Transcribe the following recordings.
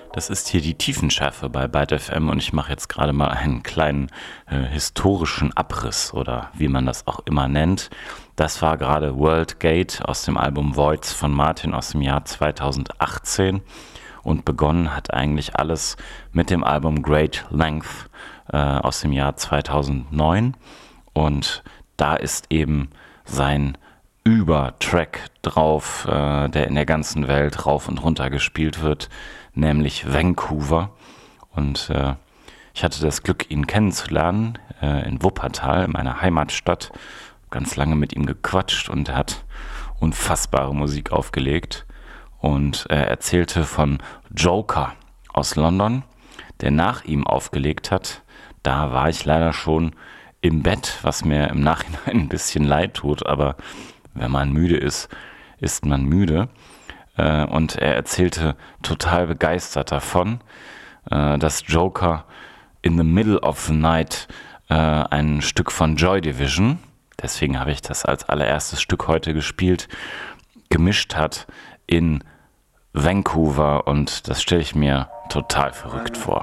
Das ist hier die Tiefenschärfe bei Byte FM und ich mache jetzt gerade mal einen kleinen historischen Abriss oder wie man das auch immer nennt. Das war gerade World Gate aus dem Album Voids von Martin aus dem Jahr 2018 und begonnen hat eigentlich alles mit dem Album Great Length aus dem Jahr 2009 und da ist eben sein Übertrack drauf, der in der ganzen Welt rauf und runter gespielt wird, nämlich Vancouver. Und ich hatte das Glück, ihn kennenzulernen in Wuppertal, meiner Heimatstadt. Ganz lange mit ihm gequatscht und er hat unfassbare Musik aufgelegt. Und er erzählte von Joker aus London, der nach ihm aufgelegt hat. Da war ich leider schon im Bett, was mir im Nachhinein ein bisschen leid tut, aber wenn man müde ist, ist man müde. Und er erzählte total begeistert davon, dass Joker in the middle of the night ein Stück von Joy Division, deswegen habe ich das als allererstes Stück heute gespielt, gemischt hat in Vancouver und das stelle ich mir total verrückt vor.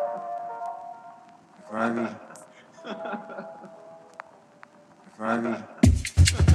Friday.